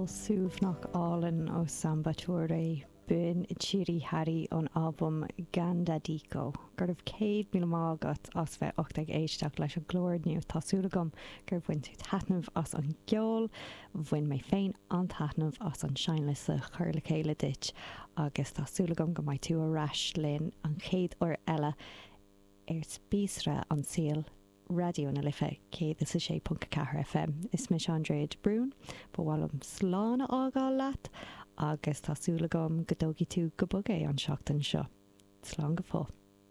súbhnach álan ó Samba Touré bun tíri Harry an album Gandadico. Gurh 100 mí mágat as bheith 8 éisteach leis an glóirniu tásúlagam gur bhain tú tatnamh as an geol, bhain mé féin an tatnamh as an seinle sa chuirla chéile dit agus tásúlagam go mai tú a rais linn an chéad or eile spísre an síl radio na lifa céad is 6.4 FM. Is mis Andréid Brún, bhfuilm sláánna ágáil leat agus tásúlagam godógi tú go bugé an seachtain seo. Slán go fó.